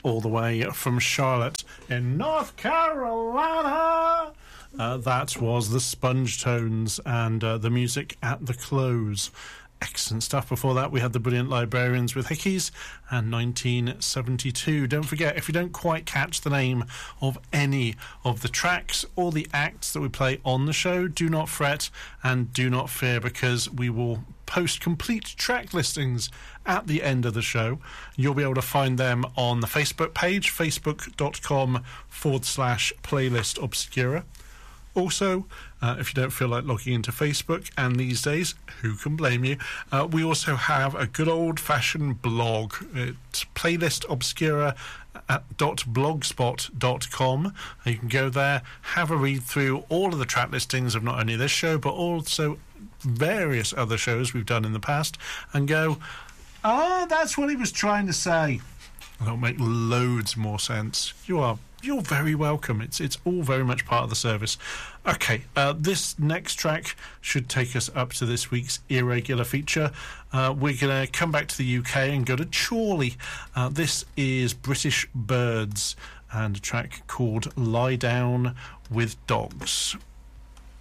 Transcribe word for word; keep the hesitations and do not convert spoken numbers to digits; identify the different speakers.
Speaker 1: all the way from Charlotte in North Carolina. Uh, that was the Sponge Tones and uh, the music at the close. Excellent stuff. Before that, we had the Brilliant Librarians with Hickeys and nineteen seventy-two. Don't forget, if you don't quite catch the name of any of the tracks or the acts that we play on the show, do not fret and do not fear, because we will post complete track listings at the end of the show. You'll be able to find them on the Facebook page, facebook.com forward slash playlist obscura. Also, uh, if you don't feel like logging into Facebook, and these days, who can blame you, uh, we also have a good old-fashioned blog. It's playlist obscura dot blogspot dot com. You can go there, have a read through all of the track listings of not only this show, but also various other shows we've done in the past, and go, ah, that's what he was trying to say. That'll make loads more sense. You are You're very welcome. It's it's all very much part of the service. Okay, uh, this next track should take us up to this week's irregular feature. Uh, we're going to come back to the U K and go to Chorley. Uh, this is British Birds and a track called Lie Down with Dogs.